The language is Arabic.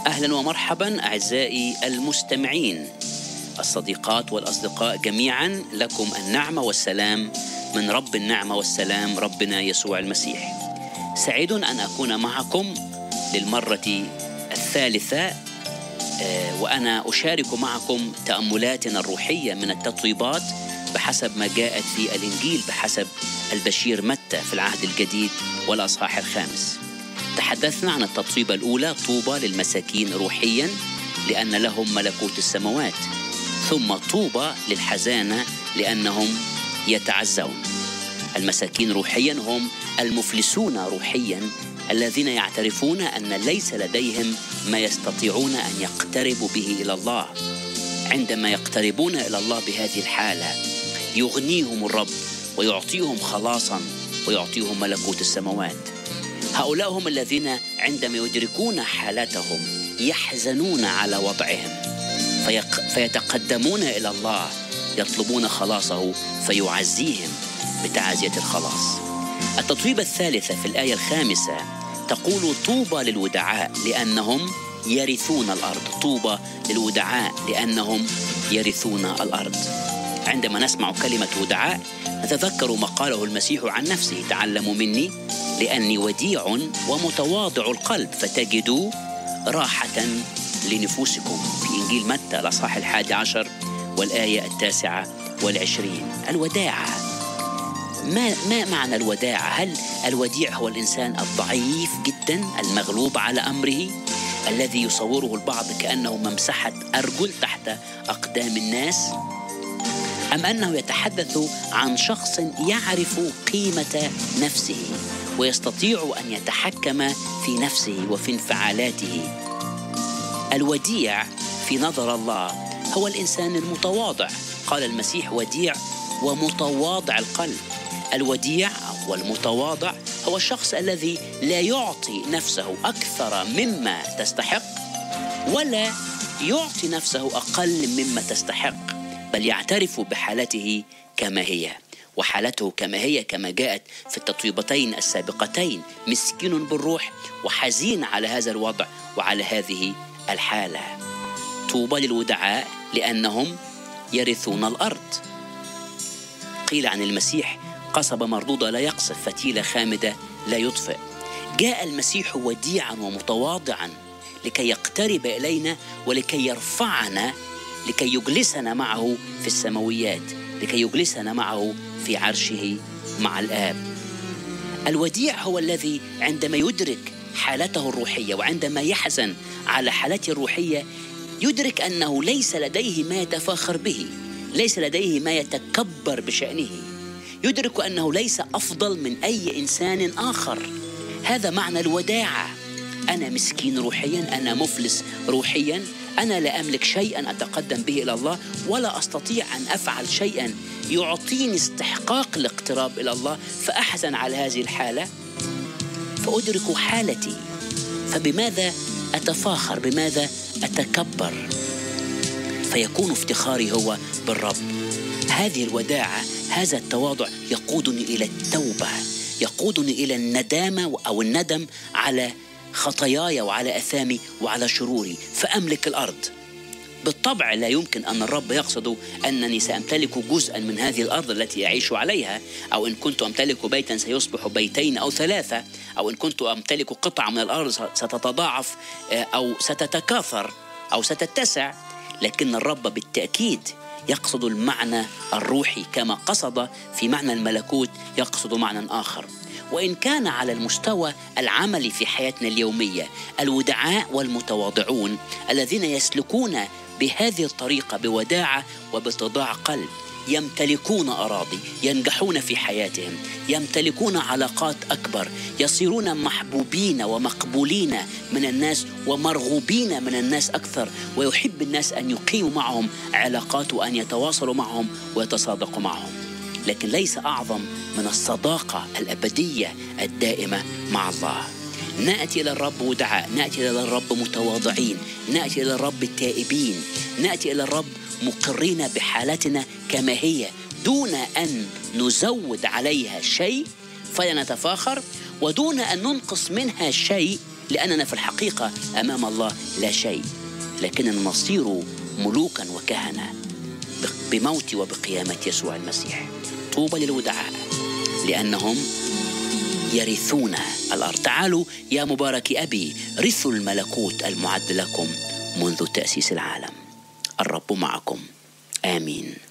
أهلا ومرحبا أعزائي المستمعين، الصديقات والأصدقاء جميعا، لكم النعمة والسلام من رب النعمة والسلام ربنا يسوع المسيح. سعيد أن أكون معكم للمرة الثالثة، وأنا أشارك معكم تأملاتنا الروحية من التطويبات بحسب ما جاءت في الإنجيل بحسب البشير متى في العهد الجديد والأصحاح 5. تحدثنا عن التطويبة الأولى: طوبى للمساكين روحيا لأن لهم ملكوت السماوات. ثم طوبى للحزانة لأنهم يتعزون. المساكين روحيا هم المفلسون روحيا، الذين يعترفون أن ليس لديهم ما يستطيعون أن يقتربوا به إلى الله. عندما يقتربون إلى الله بهذه الحالة يغنيهم الرب ويعطيهم خلاصا ويعطيهم ملكوت السماوات. هؤلاء هم الذين عندما يدركون حالتهم يحزنون على وضعهم فيتقدمون إلى الله يطلبون خلاصه فيعزيهم بتعزية الخلاص. التطويبة الثالثة في الآية 5 تقول: طوبى للودعاء لأنهم يرثون الأرض. طوبى للودعاء لأنهم يرثون الأرض. عندما نسمع كلمة ودعاء نتذكر ما قاله المسيح عن نفسه: تعلموا مني لأني وديع ومتواضع القلب فتجدوا راحة لنفوسكم، في إنجيل متى الأصحاح 11 والآية 29. الوداعة، ما معنى الوداعة؟ هل الوديع هو الإنسان الضعيف جدا المغلوب على أمره الذي يصوره البعض كأنه ممسحة أرجل تحت أقدام الناس؟ أم أنه يتحدث عن شخص يعرف قيمة نفسه ويستطيع أن يتحكم في نفسه وفي انفعالاته؟ الوديع في نظر الله هو الإنسان المتواضع. قال المسيح: وديع ومتواضع القلب. الوديع والمتواضع هو الشخص الذي لا يعطي نفسه أكثر مما تستحق ولا يعطي نفسه أقل مما تستحق، بل يعترف بحالته كما هي. وحالته كما هي كما جاءت في التطويبتين السابقتين: مسكين بالروح وحزين على هذا الوضع وعلى هذه الحالة. طوبى للودعاء لأنهم يرثون الأرض. قيل عن المسيح: قصبة مردودة لا يقصف، فتيلة خامدة لا يطفئ. جاء المسيح وديعا ومتواضعا لكي يقترب إلينا ولكي يرفعنا، لكي يجلسنا معه في السماويات، لكي يجلسنا معه في عرشه مع الآب. الوديع هو الذي عندما يدرك حالته الروحية وعندما يحزن على حالته الروحية يدرك أنه ليس لديه ما يتفاخر به، ليس لديه ما يتكبر بشأنه، يدرك أنه ليس أفضل من أي إنسان آخر. هذا معنى الوداعة. أنا مسكين روحيا، أنا مفلس روحيا، أنا لا أملك شيئا أتقدم به إلى الله ولا أستطيع أن أفعل شيئا يعطيني استحقاق الاقتراب إلى الله، فأحزن على هذه الحالة فأدرك حالتي. فبماذا أتفاخر؟ بماذا أتكبر؟ فيكون افتخاري هو بالرب. هذه الوداعة، هذا التواضع يقودني إلى التوبة، يقودني إلى الندامة أو الندم على خطاياي وعلى أثامي وعلى شروري، فأملك الأرض. بالطبع لا يمكن أن الرب يقصد أنني سأمتلك جزءا من هذه الأرض التي أعيش عليها، أو إن كنت أمتلك بيتا سيصبح بيتين أو 3، أو إن كنت أمتلك قطعة من الأرض ستتضاعف أو ستتكاثر أو ستتسع. لكن الرب بالتأكيد يقصد المعنى الروحي، كما قصد في معنى الملكوت يقصد معنى آخر. وإن كان على المستوى العملي في حياتنا اليومية الودعاء والمتواضعون الذين يسلكون بهذه الطريقة بوداعة وباتضاع قلب يمتلكون أراضي، ينجحون في حياتهم، يمتلكون علاقات أكبر، يصيرون محبوبين ومقبولين من الناس ومرغوبين من الناس أكثر، ويحب الناس أن يقيموا معهم علاقات وأن يتواصلوا معهم ويتصادقوا معهم. لكن ليس أعظم من الصداقة الأبدية الدائمة مع الله. نأتي إلى الرب ودعاء، نأتي إلى الرب متواضعين، نأتي إلى الرب التائبين، نأتي إلى الرب مقرين بحالتنا كما هي دون أن نزود عليها شيء فلا نتفاخر، ودون أن ننقص منها شيء لأننا في الحقيقة أمام الله لا شيء، لكننا نصير ملوكا وكهنة بموت وبقيامة يسوع المسيح. طوبى للودعاء لأنهم يرثون الأرض. تعالوا يا مبارك أبي، رثوا الملكوت المعد لكم منذ تأسيس العالم. الرب معكم. آمين.